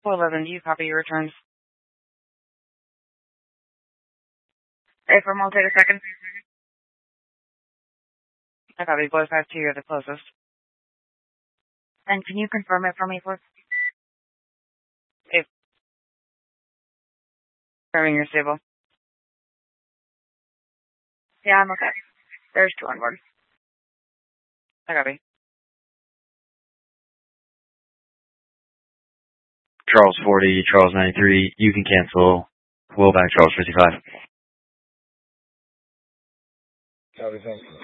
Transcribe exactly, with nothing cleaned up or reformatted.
four eleven, do you copy your returns? A for I'll take a second. I copy. Boys five two, you're the closest. And can you confirm it for me, please? A. Confirming you're stable. Yeah, I'm okay. There's two on board. I copy. Charles forty, Charles ninety-three, you can cancel. Will back Charles fifty-five. Copy, thanks.